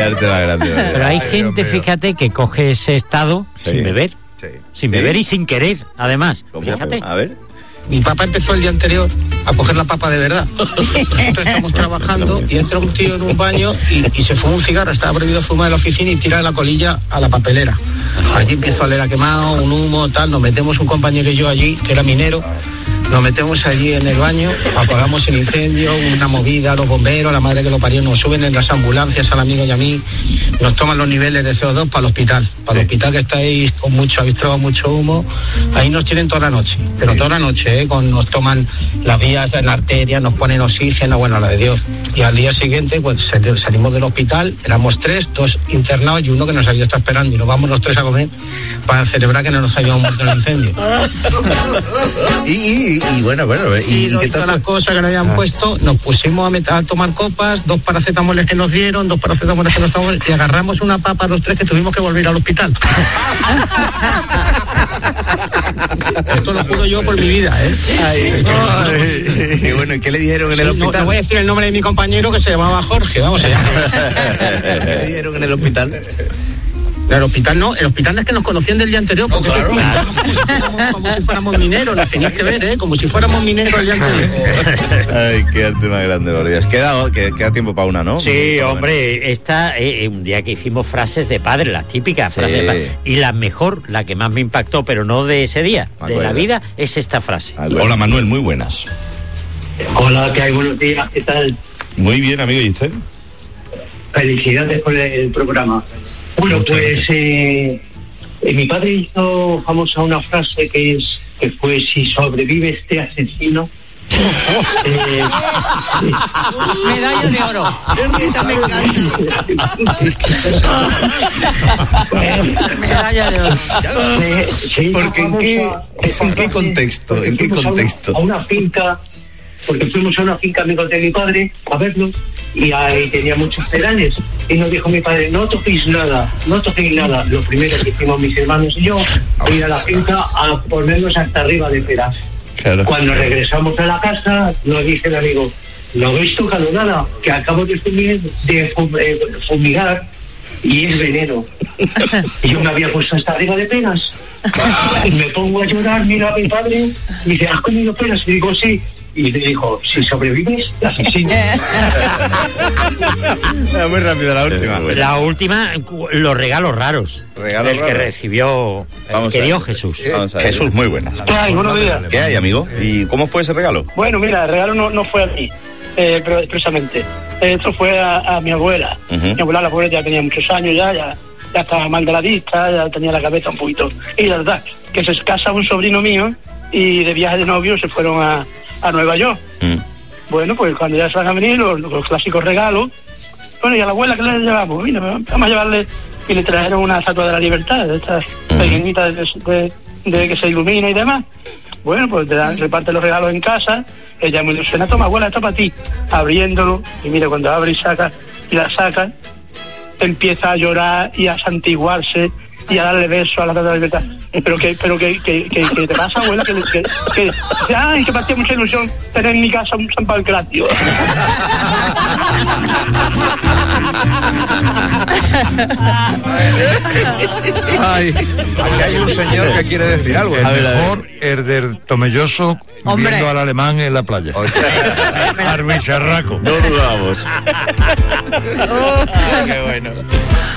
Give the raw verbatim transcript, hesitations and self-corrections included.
arte más grande. Pero hay gente, fíjate, que coge ese estado sí. sin beber. Sí. Sin beber sí. y sin querer, además. ¿Cómo? Fíjate. A ver. Mi papá empezó el día anterior a coger la papa de verdad. Nosotros estamos trabajando y entra un tío en un baño y, y se fuma un cigarro. Estaba prohibido fumar en la oficina y tira la colilla a la papelera. Allí empezó a oler a quemado, un humo, tal. Nos metemos un compañero y yo allí, que era minero. Nos metemos allí en el baño, apagamos el incendio, una movida, los bomberos, la madre que lo parió, nos suben en las ambulancias al amigo y a mí, nos toman los niveles de C O dos para el hospital, para el hospital que estáis con mucho avistrado, mucho humo, ahí nos tienen toda la noche, pero toda la noche, ¿eh? Con, nos toman las vías de la arteria, nos ponen oxígeno, bueno, la de Dios. Y al día siguiente, pues salimos del hospital, éramos tres, dos internados y uno que nos había estado esperando, y nos vamos los tres a comer para celebrar que no nos habíamos muerto en el incendio. y, y Y, y bueno, bueno, y, y, y ¿qué tal? Todas las cosas que nos habían ah. puesto, nos pusimos a, meter, a tomar copas, dos paracetamoles que nos dieron, dos paracetamoles que nos tomamos, y agarramos una papa los tres que tuvimos que volver al hospital. Esto lo juro yo por mi vida, ¿eh? Ay, ay, y bueno, ¿y qué le dijeron en el hospital? No, no voy a decir el nombre de mi compañero que se llamaba Jorge, vamos allá. ¿Qué le dijeron en el hospital? En el hospital no, el hospital es que nos conocían del día anterior, porque oh, claro. Como, como si fuéramos mineros, nos tenías que ver, ¿eh? Como si fuéramos mineros el día anterior. Ay, qué arte más grande, por Dios. Queda, queda tiempo para una, ¿no? Sí, hombre, esta, eh, un día que hicimos frases de padre, las típicas sí. frases de padre, y la mejor, la que más me impactó, pero no de ese día, de la vida, es esta frase. Hola, Manuel, muy buenas. Hola, ¿qué hay? Buenos días, ¿qué tal? Muy bien, amigo, ¿y usted? Felicidades por el programa. Bueno, Muchas pues eh, eh, mi padre hizo famosa una frase que es que fue: si sobrevive este asesino. eh, Medalla de oro. Esa me encanta. Medalla de oro. Eh, Porque en qué, en qué contexto, en qué contexto. A una, a una finca, porque fuimos a una finca amigos de mi padre a verlo y ahí tenía muchos pedales. Y nos dijo mi padre: no toquéis nada, no toquéis nada. Lo primero que hicimos mis hermanos y yo, ir a la finca a ponernos hasta arriba de peras. Claro. Cuando regresamos a la casa, nos dice el amigo: no habéis tocado nada, que acabo de fumigar, de fumigar y es veneno. Y yo me había puesto hasta arriba de peras. Y me pongo a llorar, mira a mi padre, y dice: ¿has comido peras? Y digo: sí. Y le dijo: si sobrevives, la asesino. Muy rápido la última. La última, los regalos raros. Regalos el raros. que recibió, el que dio Jesús. Vamos a ver. Jesús, muy buenas. ¿Qué hay? Buenos días. ¿Qué hay, amigo? ¿Y cómo fue ese regalo? Bueno, mira, el regalo no, no fue a mí, eh, pero expresamente. Esto fue a, a mi abuela. Uh-huh. Mi abuela, la abuela ya tenía muchos años, ya, ya, ya estaba mal de la vista, ya tenía la cabeza un poquito. Y la verdad, que se casa un sobrino mío y de viaje de novio se fueron a a Nueva York. Mm. Bueno, pues cuando ya se van a venir los, los clásicos regalos, bueno, y a la abuela que le llevamos, mira, vamos a llevarle, y le trajeron una estatua de la libertad, de estas mm. pequeñitas de, de, de que se ilumina y demás. Bueno, pues te dan, reparte los regalos en casa, ella muy ilusiona: toma, abuela, esto para ti, abriéndolo, y mira, cuando abre y saca, y la saca, empieza a llorar y a santiguarse y a darle besos a la estatua de la libertad. Pero que, pero que, que, que, que te pasa, abuela, que, que, que, que ay, que me hacía mucha ilusión tener en mi casa un San Pancratio. Ay, aquí hay un señor que quiere decir algo. El a ver, mejor herder tomelloso viendo al alemán en la playa. Arbicharraco. No dudamos. Qué bueno.